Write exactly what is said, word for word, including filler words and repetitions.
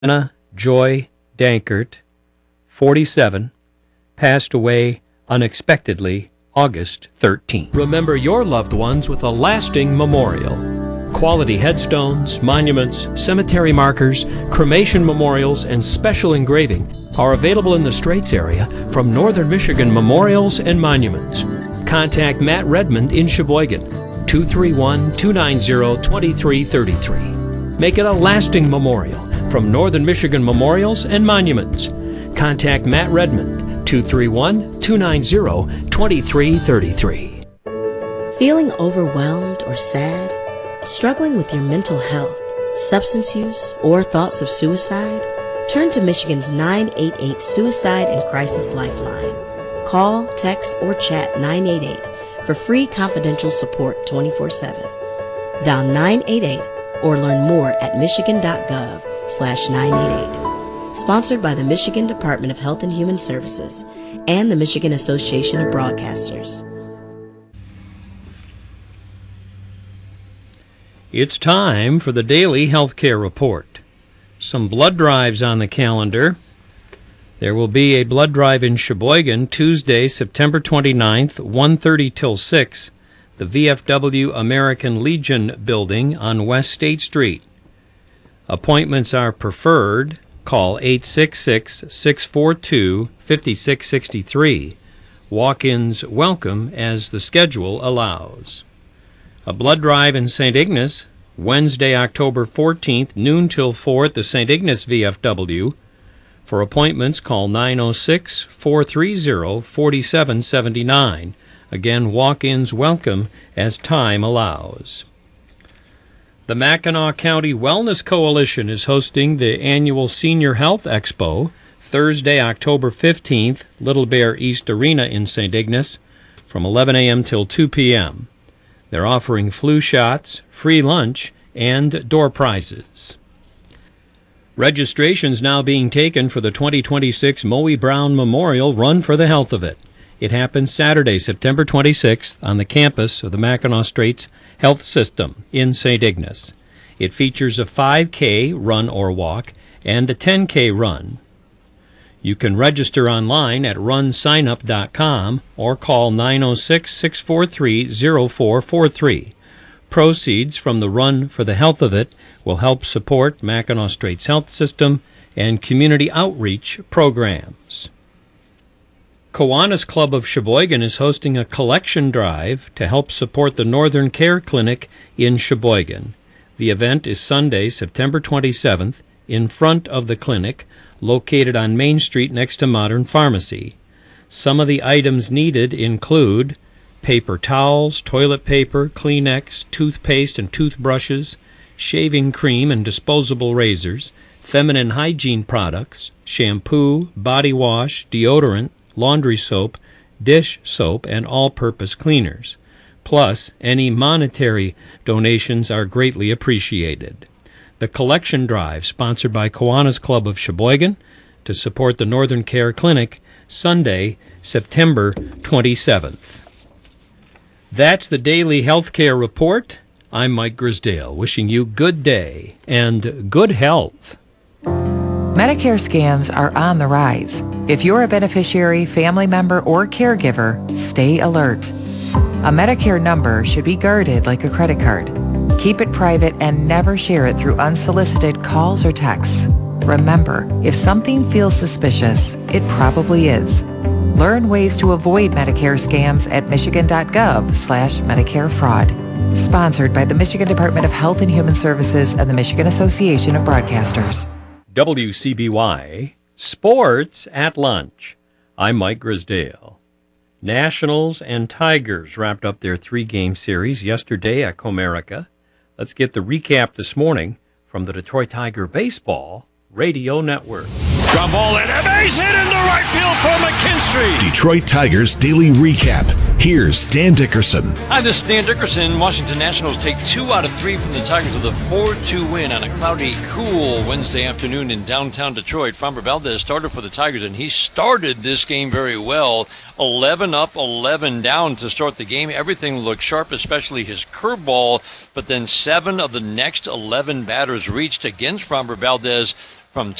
Anna Joy Dankert, forty-seven, passed away unexpectedly August thirteenth. Remember your loved ones with a lasting memorial. Quality headstones, monuments, cemetery markers, cremation memorials, and special engraving are available in the Straits area from Northern Michigan Memorials and Monuments. Contact Matt Redmond in Sheboygan, two three one, two nine zero, two three three three. Make it a lasting memorial from Northern Michigan Memorials and Monuments. Contact Matt Redmond, two three one, two nine zero, two three three three. Feeling overwhelmed or sad? Struggling with your mental health, substance use, or thoughts of suicide? Turn to Michigan's nine eight eight Suicide and Crisis Lifeline. Call, text, or chat nine eight eight for free confidential support twenty-four seven. Dial nine eight eight or learn more at michigan.gov slash 988. Sponsored by the Michigan Department of Health and Human Services and the Michigan Association of Broadcasters. It's time for the Daily Healthcare Report. Some blood drives on the calendar. There will be a blood drive in Sheboygan Tuesday, September twenty-ninth, one thirty till six, the V F W American Legion building on West State Street. Appointments are preferred. Call eight six six, six four two, five six six three. Walk-ins welcome as the schedule allows. A blood drive in Saint Ignace, Wednesday, October fourteenth, noon till four at the Saint Ignace V F W. For appointments, call nine oh six, four three zero, four seven seven nine. Again, walk-ins welcome as time allows. The Mackinac County Wellness Coalition is hosting the annual Senior Health Expo, Thursday, October fifteenth, Little Bear East Arena in Saint Ignace, from eleven a.m. till two p.m. They're offering flu shots, free lunch, and door prizes. Registration's now being taken for the twenty twenty-six Moe Brown Memorial Run for the Health of It. It happens Saturday, September twenty-sixth, on the campus of the Mackinac Straits Health System in Saint Ignace. It features a five K run or walk and a ten K run. You can register online at run sign up dot com or call nine oh six, six four three, zero four four three. Proceeds from the Run for the Health of It will help support Mackinac Straits Health System and community outreach programs. Kiwanis Club of Sheboygan is hosting a collection drive to help support the Northern Care Clinic in Sheboygan. The event is Sunday, September twenty-seventh, in front of the clinic, located on Main Street next to Modern Pharmacy. Some of the items needed include paper towels, toilet paper, Kleenex, toothpaste and toothbrushes, shaving cream and disposable razors, feminine hygiene products, shampoo, body wash, deodorant, laundry soap, dish soap, and all-purpose cleaners. Plus, any monetary donations are greatly appreciated. The collection drive, sponsored by Kiwanis Club of Sheboygan, to support the Northern Care Clinic, Sunday, September twenty-seventh. That's the Daily Healthcare Report. I'm Mike Grisdale, wishing you good day and good health. Medicare scams are on the rise. If you're a beneficiary, family member, or caregiver, stay alert. A Medicare number should be guarded like a credit card. Keep it private and never share it through unsolicited calls or texts. Remember, if something feels suspicious, it probably is. Learn ways to avoid Medicare scams at michigan.gov slash Medicare fraud. Sponsored by the Michigan Department of Health and Human Services and the Michigan Association of Broadcasters. W C B Y Sports at Lunch. I'm Mike Grisdale. Nationals and Tigers wrapped up their three-game series yesterday at Comerica. Let's get the recap this morning from the Detroit Tiger Baseball Radio Network. Ground ball and a base hit in the right field for McKinstry. Detroit Tigers Daily Recap. Here's Dan Dickerson. Hi, this is Dan Dickerson. Washington Nationals take two out of three from the Tigers with a four two win on a cloudy, cool Wednesday afternoon in downtown Detroit. Framber Valdez started for the Tigers, and he started this game very well. eleven up, eleven down to start the game. Everything looked sharp, especially his curveball, but then seven of the next eleven batters reached against Framber Valdez. from